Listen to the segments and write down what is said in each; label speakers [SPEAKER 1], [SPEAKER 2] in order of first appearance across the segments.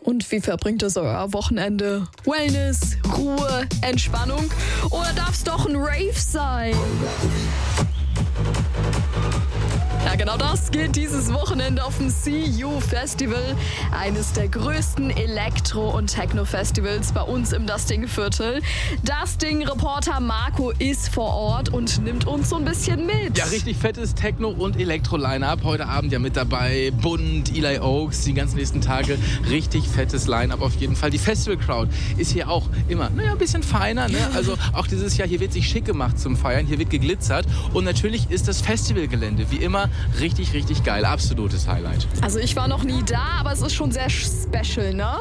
[SPEAKER 1] Und wie verbringt es euer Wochenende? Wellness, Ruhe, Entspannung? Oder darf es doch ein Rave sein? Ja, genau das geht dieses Wochenende auf dem CU Festival, eines der größten Elektro- und Techno-Festivals bei uns im Dusting-Viertel. Dusting-Reporter Marco ist vor Ort und nimmt uns so ein bisschen mit.
[SPEAKER 2] Ja, richtig fettes Techno- und Elektro-Line-Up. Heute Abend ja mit dabei Bund, Eli Oaks, die ganzen nächsten Tage. Richtig fettes Line-Up auf jeden Fall. Die Festival-Crowd ist hier auch immer, ein bisschen feiner. Ne? Also auch dieses Jahr, hier wird sich schick gemacht zum Feiern, hier wird geglitzert. Und natürlich ist das Festivalgelände wie immer richtig, richtig geil. Absolutes Highlight.
[SPEAKER 1] Also ich war noch nie da, aber es ist schon sehr special, ne?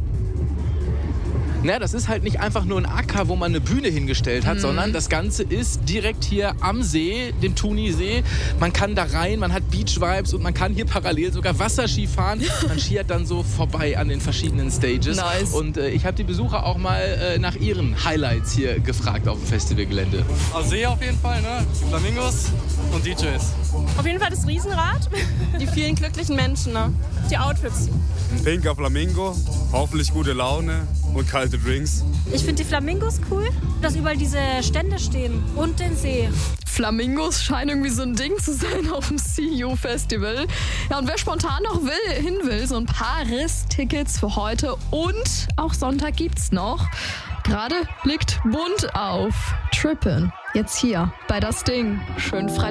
[SPEAKER 2] Naja, das ist halt nicht einfach nur ein Acker, wo man eine Bühne hingestellt hat, sondern das Ganze ist direkt hier am See, dem Thunisee. Man kann da rein, man hat Beach-Vibes und man kann hier parallel sogar Wasserski fahren. Man skiert dann so vorbei an den verschiedenen Stages.
[SPEAKER 1] Nice.
[SPEAKER 2] Und ich habe die Besucher auch mal nach ihren Highlights hier gefragt auf dem Festivalgelände.
[SPEAKER 3] Also See auf jeden Fall, ne? Die Flamingos und DJs.
[SPEAKER 4] Auf jeden Fall das Riesenrad, die vielen glücklichen Menschen, ne? Die Outfits.
[SPEAKER 5] Ein pinker Flamingo, hoffentlich gute Laune und kalte Drinks.
[SPEAKER 6] Ich finde die Flamingos cool, dass überall diese Stände stehen und den See.
[SPEAKER 1] Flamingos scheinen irgendwie so ein Ding zu sein auf dem CU Festival. Ja, und wer spontan noch hin will, so ein paar Riss-Tickets für heute und auch Sonntag gibt's noch. Gerade liegt Bund auf. Trippin'. Jetzt hier bei Das Ding. Schönen Freitag.